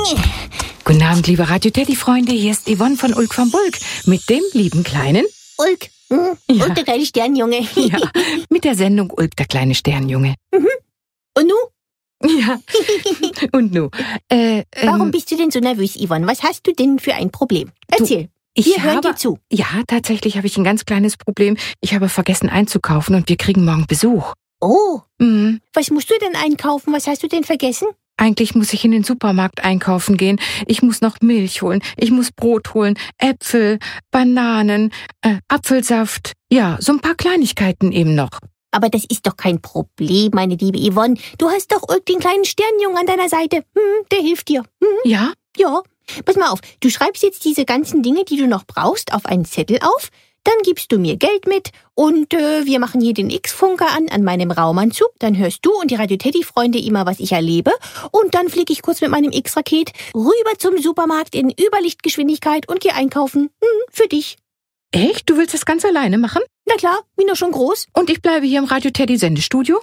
Guten Abend, liebe Radio-Teddy-Freunde. Hier ist Yvonne von Ulk vom Bulk mit dem lieben Kleinen. Ulk. Ja. Ulk, der kleine Sternjunge. Ja, mit der Sendung Ulk, der kleine Sternjunge. Und nu? Ja, und nu? Warum bist du denn so nervös, Yvonne? Was hast du denn für ein Problem? Erzähl. Wir hören dir zu. Ja, tatsächlich habe ich ein ganz kleines Problem. Ich habe vergessen einzukaufen und wir kriegen morgen Besuch. Oh, Mhm. was musst du denn einkaufen? Was hast du denn vergessen? Eigentlich muss ich in den Supermarkt einkaufen gehen. Ich muss noch Milch holen, ich muss Brot holen, Äpfel, Bananen, Apfelsaft. Ja, so ein paar Kleinigkeiten eben noch. Aber das ist doch kein Problem, meine liebe Yvonne. Du hast doch Ulk, den kleinen Sternjungen an deiner Seite. Der hilft dir. Ja? Ja. Pass mal auf, du schreibst jetzt diese ganzen Dinge, die du noch brauchst, auf einen Zettel auf. Dann gibst du mir Geld mit und wir machen hier den X-Funker an meinem Raumanzug. Dann hörst du und die Radio-Teddy-Freunde immer, was ich erlebe. Und dann fliege ich kurz mit meinem X-Raket rüber zum Supermarkt in Überlichtgeschwindigkeit und gehe einkaufen. Für dich. Echt? Du willst das ganz alleine machen? Na klar, bin doch schon groß. Und ich bleibe hier im Radio-Teddy-Sendestudio?